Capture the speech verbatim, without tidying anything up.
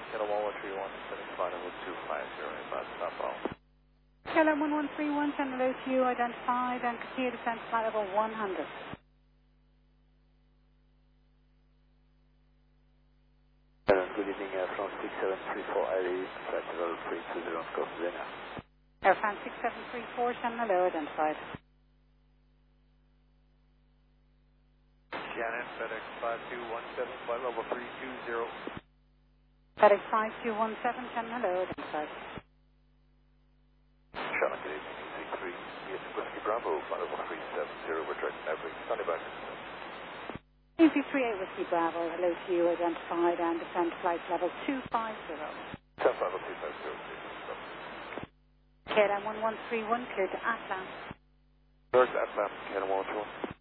Kilo one one three one, setting flight level two five zero, inbound southbound. Kilo one one three one, send hello to you, identified, and continue descent flight level one hundred. Hello, good evening, Air France six seven three four L A, flight level three two zero, Costa Air France six seven three four, send hello, identified. Shannon, FedEx five two one seven, flight level three two zero. FedEx five two one seven, send hello, identified. Shannon, good evening, E Z three, yes, Whiskey Bravo, flight level three seven zero, we're direct average, standing by. E Z three eight Whiskey Bravo, hello to you, identified, and descent flight level two five zero. Descent flight level two five zero, please. K L M one one three one, clear to Atlan. Direct Atlan, K L M one one three one.